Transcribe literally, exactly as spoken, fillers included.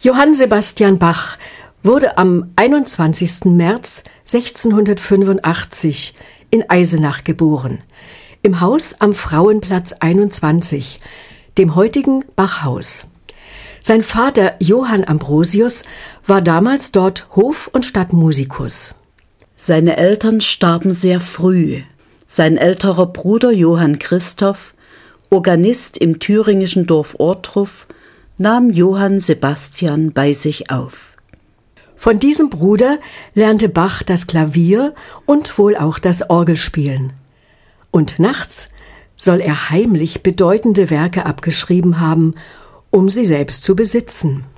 Johann Sebastian Bach wurde am einundzwanzigsten März sechzehnhundertfünfundachtzig in Eisenach geboren, im Haus am Frauenplatz einundzwanzig, dem heutigen Bachhaus. Sein Vater Johann Ambrosius war damals dort Hof- und Stadtmusikus. Seine Eltern starben sehr früh. Sein älterer Bruder Johann Christoph, Organist im thüringischen Dorf Ortruf, nahm Johann Sebastian bei sich auf. Von diesem Bruder lernte Bach das Klavier und wohl auch das Orgelspielen. Und nachts soll er heimlich bedeutende Werke abgeschrieben haben, um sie selbst zu besitzen.